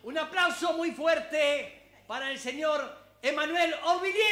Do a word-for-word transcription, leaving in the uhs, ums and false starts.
Un aplauso muy fuerte para el señor Emanuel Orvillier.